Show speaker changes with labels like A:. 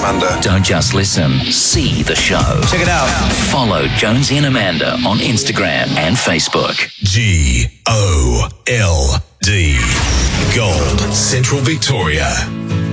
A: Amanda.
B: Don't just listen, see the show.
C: Check it out.
B: Follow Jonesy and Amanda on Instagram and Facebook.
D: GOLD. Gold Central Victoria.